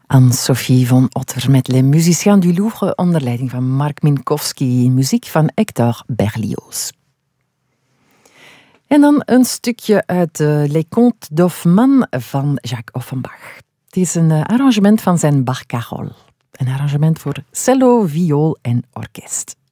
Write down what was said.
Anne-Sophie von Otter met Les Musiciens du Louvre onder leiding van Mark Minkowski, muziek van Hector Berlioz. En dan een stukje uit Les Contes d'Hoffmann van Jacques Offenbach. Het is een arrangement van zijn Bach-Carol. Een arrangement voor cello, viool en orkest.